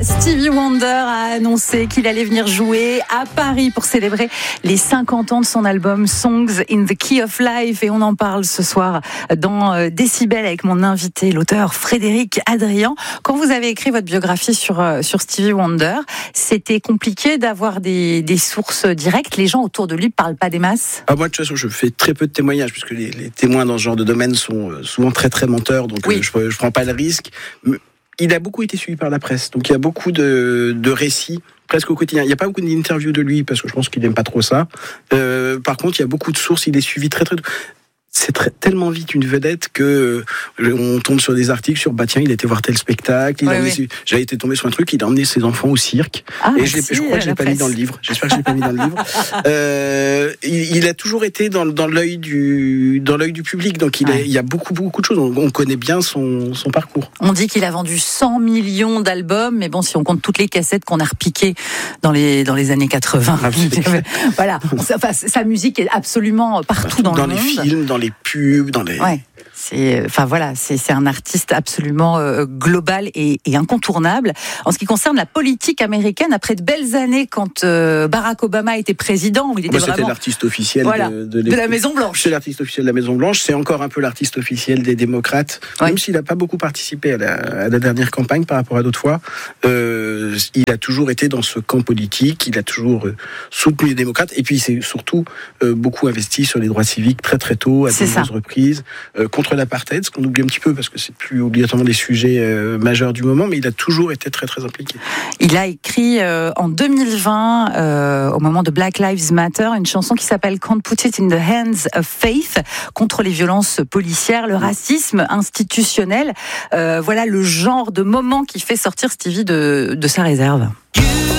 Stevie Wonder a annoncé qu'il allait venir jouer à Paris pour célébrer les 50 ans de son album Songs in the Key of Life. Et on en parle ce soir dans Décibel avec mon invité, l'auteur Frédéric Adrian. Quand vous avez écrit votre biographie sur Stevie Wonder, c'était compliqué d'avoir des sources directes. Les gens autour de lui ne parlent pas des masses. Moi, de toute façon, je fais très peu de témoignages, puisque les témoins dans ce genre de domaine sont souvent très très menteurs, donc oui. Je prends pas le risque. Il a beaucoup été suivi par la presse, donc il y a beaucoup de récits presque au quotidien. Il n'y a pas beaucoup d'interviews de lui, parce que je pense qu'il n'aime pas trop ça. Par contre, il y a beaucoup de sources, il est suivi très très... C'est tellement vite une vedette que on tombe sur des articles sur tiens, il était voir tel spectacle. J'avais été tombé sur un truc, il a emmené ses enfants au cirque. Et je crois que je l'ai pas mis dans le livre. J'espère que je l'ai pas mis dans le livre. Il a toujours été dans l'œil du public. Donc il y a beaucoup de choses. On connaît bien son parcours. On dit qu'il a vendu 100 millions d'albums, mais bon, si on compte toutes les cassettes qu'on a repiquées dans les années 80. Voilà. Sa musique est absolument partout dans le monde. Dans les films, dans les pubs, dans les... Ouais. C'est un artiste absolument global et incontournable. En ce qui concerne la politique américaine, après de belles années, quand Barack Obama était président, où il était c'était l'artiste officiel de la Maison Blanche. C'est l'artiste officiel de la Maison Blanche. C'est encore un peu l'artiste officiel des démocrates, même s'il n'a pas beaucoup participé à la dernière campagne par rapport à d'autres fois. Il a toujours été dans ce camp politique. Il a toujours soutenu les démocrates. Et puis, il s'est surtout beaucoup investi sur les droits civiques très très tôt, à de nombreuses reprises, contre l'apartheid, ce qu'on oublie un petit peu parce que c'est plus obligatoirement des sujets majeurs du moment, mais il a toujours été très très impliqué. Il a écrit en 2020, au moment de Black Lives Matter, une chanson qui s'appelle Can't Put It in the Hands of Faith, contre les violences policières, le racisme institutionnel. Voilà le genre de moment qui fait sortir Stevie de sa réserve.